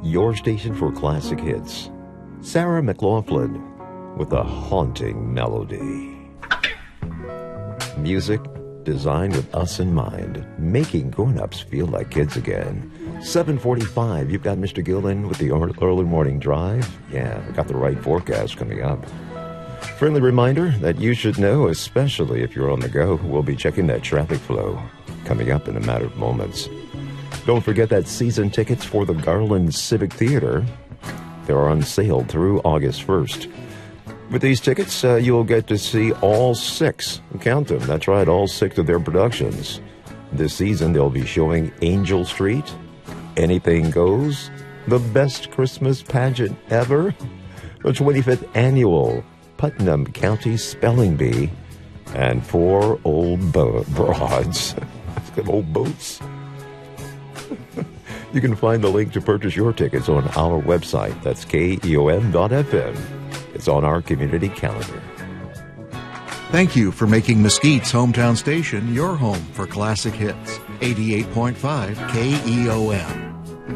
your station for classic hits. Sarah McLachlan with a haunting melody. Music designed with us in mind, making grown-ups feel like kids again. 7:45, you've got Mr. Gillen with the early morning drive. Yeah, we got the right forecast coming up. Friendly reminder that you should know, especially if you're on the go, we'll be checking that traffic flow coming up in a matter of moments. Don't forget that season tickets for the Garland Civic Theater. They're on sale through August 1st. With these tickets, you'll get to see all 6. Count them. That's right, all 6 of their productions. This season, they'll be showing Angel Street, Anything Goes, The Best Christmas Pageant Ever, the 25th Annual Putnam County Spelling Bee, and 4 Old Broads. Old boats. You can find the link to purchase your tickets on our website. That's KEOM.FM. It's on our community calendar. Thank you for making Mesquite's hometown station your home for classic hits. 88.5 KEOM.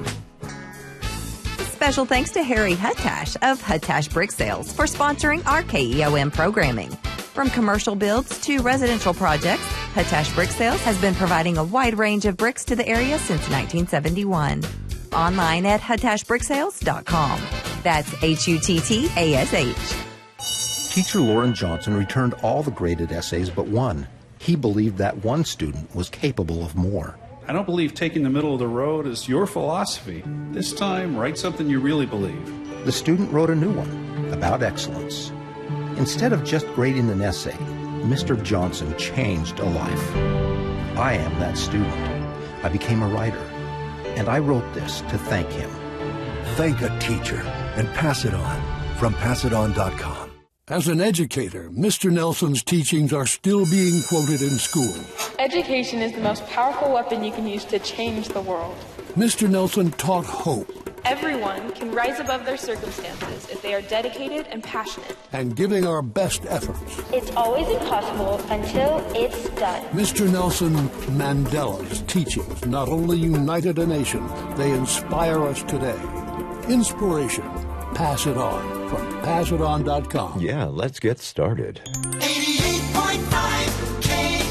Special thanks to Harry Huttash of Huttash Brick Sales for sponsoring our KEOM programming. From commercial builds to residential projects, Huttash Brick Sales has been providing a wide range of bricks to the area since 1971. Online at huttashbricksales.com. That's HUTTASH. Teacher Lauren Johnson returned all the graded essays but one. He believed that one student was capable of more. I don't believe taking the middle of the road is your philosophy. This time, write something you really believe. The student wrote a new one about excellence. Instead of just grading an essay, Mr. Johnson changed a life. I am that student. I became a writer, and I wrote this to thank him. Thank a teacher and pass it on from passiton.com. As an educator, Mr. Nelson's teachings are still being quoted in school. Education is the most powerful weapon you can use to change the world. Mr. Nelson taught hope. Everyone can rise above their circumstances if they are dedicated and passionate. And giving our best efforts. It's always impossible until it's done. Mr. Nelson Mandela's teachings not only united a nation, they inspire us today. Inspiration. Pass it on from PassItOn.com. Yeah, let's get started. 88.5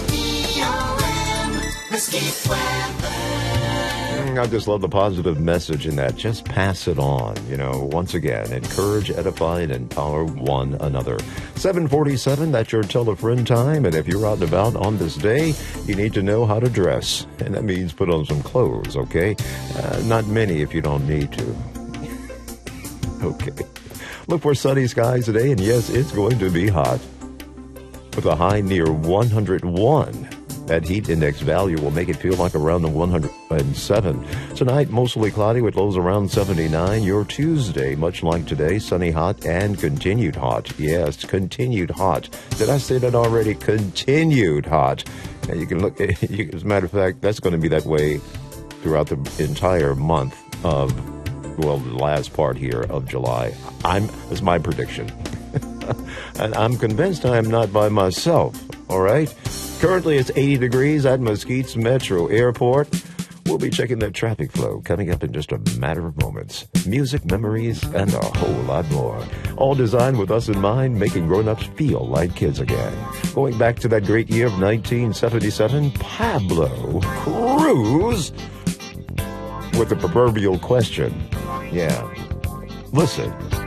KEOM, Mesquite Weather. I just love the positive message in that. Just pass it on. You know, once again, encourage, edify, and empower one another. 7:47, that's your tell a friend time. And if you're out and about on this day, you need to know how to dress. And that means put on some clothes, okay? Not many if you don't need to. Okay. Look for sunny skies today, and yes, it's going to be hot. With a high near 101. That heat index value will make it feel like around the 107. Tonight, mostly cloudy with lows around 79. Your Tuesday, much like today, sunny, hot, and continued hot. Yes, continued hot. Did I say that already? Continued hot. And you can look, as a matter of fact, that's going to be that way throughout the entire month of, well, the last part here of July. That's my prediction. And I'm convinced I am not by myself, all right? Currently, it's 80 degrees at Mesquite's Metro Airport. We'll be checking the traffic flow coming up in just a matter of moments. Music, memories, and a whole lot more. All designed with us in mind, making grown-ups feel like kids again. Going back to that great year of 1977, Pablo Cruz with the proverbial question. Yeah. Listen.